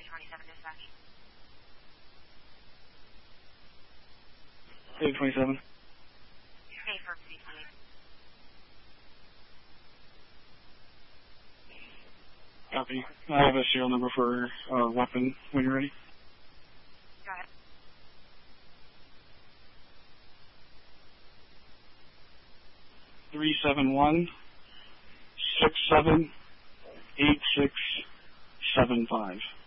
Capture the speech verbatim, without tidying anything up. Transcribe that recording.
twenty-seven dispatch. eight twenty-seven. A for B C eight. Copy. I have a serial number for uh, weapon when you're ready. Go ahead. Three seven one six seven eight six seven five.